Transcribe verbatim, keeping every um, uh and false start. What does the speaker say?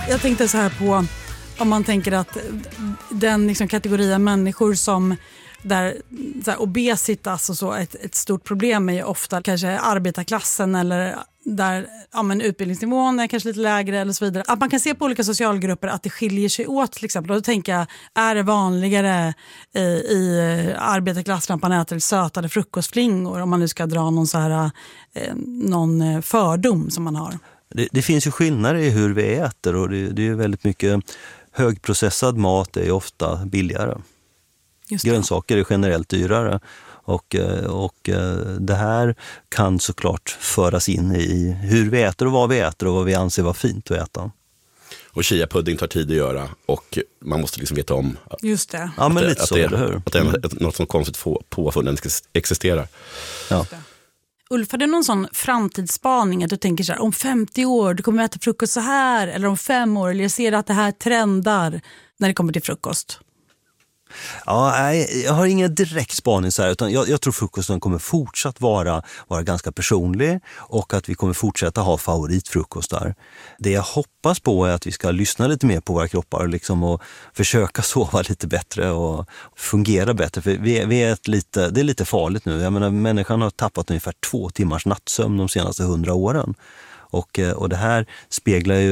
Jag tänkte så här på, om man tänker att den liksom kategorin människor som där så här, obesitas och så, ett, ett stort problem är ju ofta kanske arbetarklassen eller där ja, men utbildningsnivån är kanske lite lägre eller så vidare. Att man kan se på olika socialgrupper att det skiljer sig åt till exempel. Och då tänker jag, är det vanligare i, i arbetarklassen att man äter sötade frukostflingor om man nu ska dra någon, så här, eh, någon fördom som man har? Det, det finns ju skillnader i hur vi äter och det, det är väldigt mycket högprocessad mat är ofta billigare. Grönsaker är generellt dyrare och, och det här kan såklart föras in i hur vi äter och vad vi äter och vad vi anser vara fint att äta. Och chia-pudding tar tid att göra och man måste liksom veta om att, Just det. Ja, men att, lite att, så, det, eller hur? att det är något som konstigt påfunnen existerar. Ja. Ulf, har du någon sån framtidsspaning att du tänker så här, om femtio år du kommer äta frukost så här, eller om fem år, eller jag ser att det här trendar när det kommer till frukost? Ja, nej, jag har ingen direkt spaning så här, utan jag, jag tror frukosten kommer fortsatt vara, vara ganska personlig och att vi kommer fortsätta ha favoritfrukostar. Det jag hoppas på är att vi ska lyssna lite mer på våra kroppar liksom, och försöka sova lite bättre och fungera bättre. För vi, vi är ett lite, det är lite farligt nu. Jag menar, människan har tappat ungefär två timmars nattsömn de senaste hundra åren. Och, och det här speglar ju